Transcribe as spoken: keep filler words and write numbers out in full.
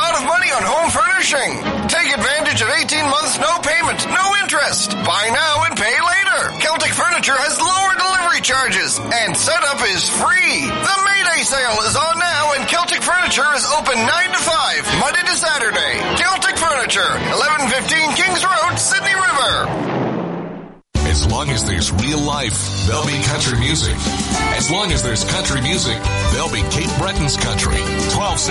lot of money on home furnishing. Take advantage of eighteen months, no payment, no interest. Buy now and pay later. Celtic Furniture has lower delivery charges, and setup is free. The May Day sale is on now, and Celtic Furniture is open nine to five, Monday to Saturday. Celtic Furniture, eleven fifteen Kings Road, Sydney River. As long as there's real life, there'll be country music. As long as there's country music, there'll be Cape Breton's Country. twelve